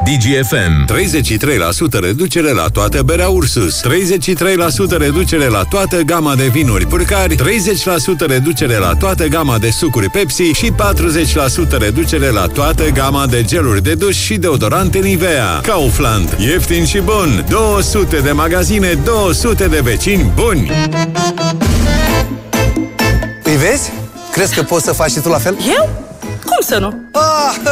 DGFM. 33% reducere la toată berea Ursus, 33% reducere la toată gama de vinuri Purcari, 30% reducere la toată gama de sucuri Pepsi și 40% reducere la toată gama de geluri de duș și deodorante Nivea. Kaufland. Ieftin și bun. 200 de magazine, 200 de vecini buni. Îi vezi? Crezi că poți să faci și tu la fel? Eu? Cum să nu? Ah,